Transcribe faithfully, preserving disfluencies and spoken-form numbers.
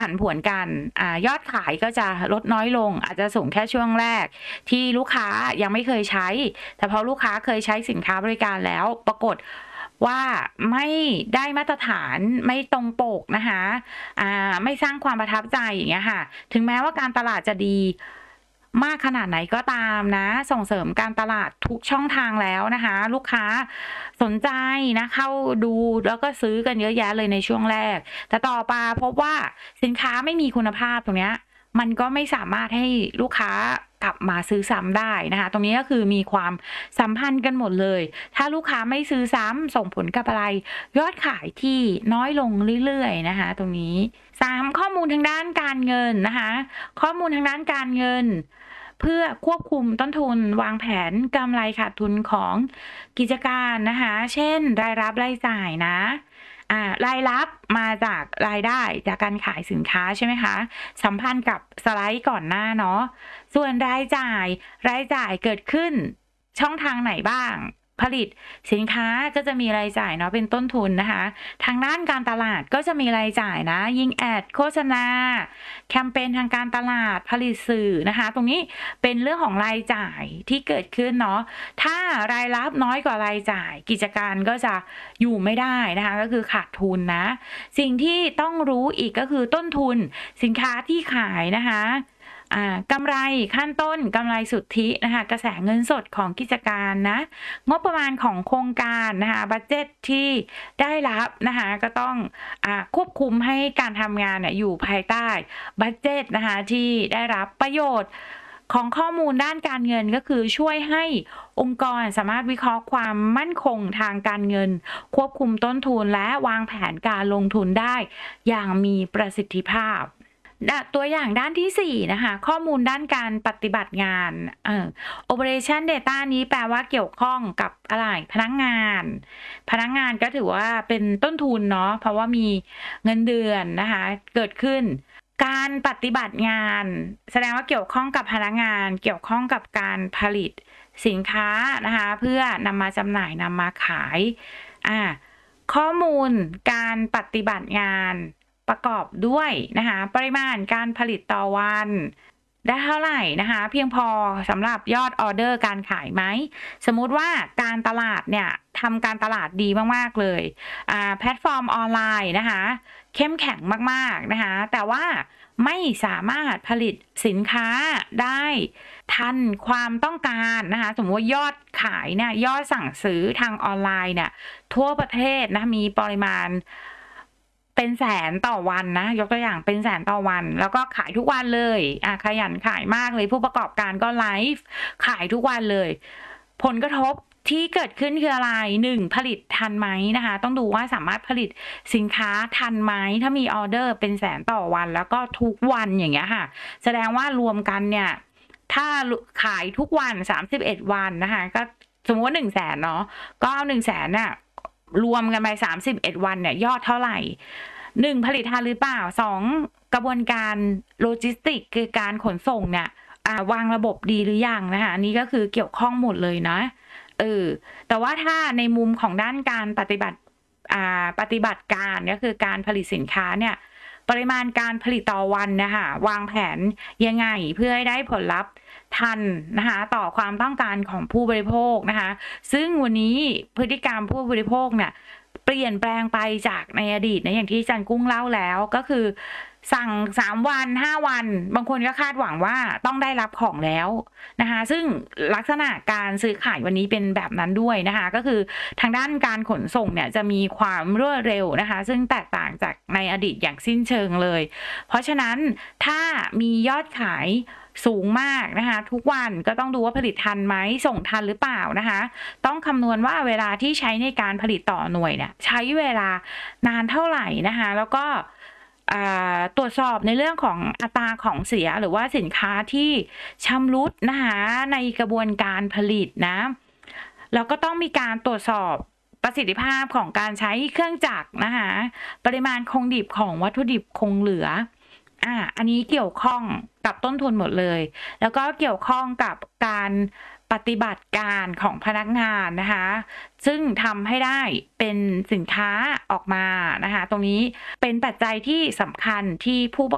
ผันผวนกันอ่ายอดขายก็จะลดน้อยลงอาจจะสูงแค่ช่วงแรกที่ลูกค้ายังไม่เคยใช้แต่พอลูกค้าเคยใช้สินค้าบริการแล้วปรากฏว่าไม่ได้มาตรฐานไม่ตรงปกนะคะอ่าไม่สร้างความประทับใจอย่างเงี้ยค่ะถึงแม้ว่าการตลาดจะดีมากขนาดไหนก็ตามนะส่งเสริมการตลาดทุกช่องทางแล้วนะคะลูกค้าสนใจนะเข้าดูแล้วก็ซื้อกันเยอะแยะเลยในช่วงแรกแต่ต่อมาพบว่าสินค้าไม่มีคุณภาพตรงเนี้ยมันก็ไม่สามารถให้ลูกค้ากลับมาซื้อซ้ำได้นะคะตรงนี้ก็คือมีความสัมพันธ์กันหมดเลยถ้าลูกค้าไม่ซื้อซ้ำส่งผลกับอะไรยอดขายที่น้อยลงเรื่อยๆนะคะตรงนี้สามข้อมูลทางด้านการเงินนะคะข้อมูลทางด้านการเงินเพื่อควบคุมต้นทุนวางแผนกำไรขาดทุนของกิจการนะคะเช่นรายรับรายจ่ายนะอ่ารายรับมาจากรายได้จากการขายสินค้าใช่ไหมคะสัมพันธ์กับสไลด์ก่อนหน้าเนาะส่วนรายจ่ายรายจ่ายเกิดขึ้นช่องทางไหนบ้างผลิตสินค้าก็จะมีรายจ่ายเนาะเป็นต้นทุนนะคะทางด้านการตลาดก็จะมีรายจ่ายนะยิงแอดโฆษณาแคมเปญทางการตลาดผลิตสื่อนะคะตรงนี้เป็นเรื่องของรายจ่ายที่เกิดขึ้นเนาะถ้ารายรับน้อยกว่ารายจ่ายกิจการก็จะอยู่ไม่ได้นะคะก็คือขาดทุนนะสิ่งที่ต้องรู้อีกก็คือต้นทุนสินค้าที่ขายนะคะอ่ากำไรขั้นต้นกำไรสุทธินะคะกระแสเงินสดของกิจการนะงบประมาณของโครงการนะคะบัดเจ็ตที่ได้รับนะคะก็ต้องอ่าควบคุมให้การทำงานเนี่ยอยู่ภายใต้บัดเจ็ตนะคะที่ได้รับประโยชน์ของข้อมูลด้านการเงินก็คือช่วยให้องค์กรสามารถวิเคราะห์ความมั่นคงทางการเงินควบคุมต้นทุนและวางแผนการลงทุนได้อย่างมีประสิทธิภาพตัวอย่างด้านที่สี่นะคะข้อมูลด้านการปฏิบัติงานเอ่อ Operation Data นี้แปลว่าเกี่ยวข้องกับอะไรพนักงานพนักงานก็ถือว่าเป็นต้นทุนเนาะเพราะว่ามีเงินเดือนนะคะเกิดขึ้นการปฏิบัติงานแสดงว่าเกี่ยวข้องกับพนักงานเกี่ยวข้องกับการผลิตสินค้านะคะเพื่อนำมาจำหน่ายนำมาขายอ่าข้อมูลการปฏิบัติงานประกอบด้วยนะคะปริมาณการผลิตต่อวันได้เท่าไหร่นะคะเพียงพอสำหรับยอดออเดอร์การขายไหมสมมุติว่าการตลาดเนี่ยทำการตลาดดีมากๆเลยอ่าแพลตฟอร์มออนไลน์นะคะเข้มแข็งมากๆนะคะแต่ว่าไม่สามารถผลิตสินค้าได้ทันความต้องการนะคะสมมติว่ายอดขายเนี่ยยอดสั่งซื้อทางออนไลน์เนี่ยทั่วประเทศนะมีปริมาณเป็นแสนต่อวันนะยกตัวอย่างเป็นแสนต่อวันแล้วก็ขายทุกวันเลยอ่ะขยันขายมากเลยผู้ประกอบการก็ไลฟ์ขายทุกวันเลยผลกระทบที่เกิดขึ้นคืออะไรหนึ่งผลิตทันไหมนะคะต้องดูว่าสามารถผลิตสินค้าทันไหมถ้ามีออเดอร์เป็นแสนต่อวันแล้วก็ทุกวันอย่างเงี้ยค่ะแสดงว่ารวมกันเนี่ยถ้าขายทุกวันสามสิบเอ็ดวันนะคะก็สมมติว่าหนึ่งแสนเนาะก็เอาหนึ่งแสนน่ะรวมกันไปสามสิบเอ็ดวันเนี่ยยอดเท่าไหร่หนึ่งผลิตทันหรือเปล่าสองกระบวนการโลจิสติกคือการขนส่งเนี่ยวางระบบดีหรือยังนะคะอันนี้ก็คือเกี่ยวข้องหมดเลยนะเออแต่ว่าถ้าในมุมของด้านการปฏิบัติอ่าปฏิบัติการก็คือการผลิตสินค้าเนี่ยปริมาณการผลิตต่อวันนะคะวางแผนยังไงเพื่อให้ได้ผลลัพธ์ทันนะคะต่อความต้องการของผู้บริโภคนะคะซึ่งวันนี้พฤติกรรมผู้บริโภคเนี่ยเปลี่ยนแปลงไปจากในอดีตนะอย่างที่จันกุ้งเล่าแล้วก็คือสั่งสามวันห้าวันบางคนก็คาดหวังว่าต้องได้รับของแล้วนะคะซึ่งลักษณะการซื้อขายวันนี้เป็นแบบนั้นด้วยนะคะก็คือทางด้านการขนส่งเนี่ยจะมีความรวดเร็วนะคะซึ่งแตกต่างจากในอดีตอย่างสิ้นเชิงเลยเพราะฉะนั้นถ้ามียอดขายสูงมากนะคะทุกวันก็ต้องดูว่าผลิตทันไหมส่งทันหรือเปล่านะคะต้องคำนวณว่าเวลาที่ใช้ในการผลิตต่อหน่วยเนี่ยใช้เวลานานเท่าไหร่นะคะแล้วก็ตรวจสอบในเรื่องของอัตราของเสียหรือว่าสินค้าที่ชำรุดนะคะในกระบวนการผลิตนะแล้วก็ต้องมีการตรวจสอบประสิทธิภาพของการใช้เครื่องจักรนะคะปริมาณคงดิบของวัตถุดิบคงเหลืออ่าอันนี้เกี่ยวข้องกับต้นทุนหมดเลยแล้วก็เกี่ยวข้องกับการปฏิบัติการของพนักงานนะคะซึ่งทำให้ได้เป็นสินค้าออกมานะคะตรงนี้เป็นปัจจัยที่สำคัญที่ผู้ประ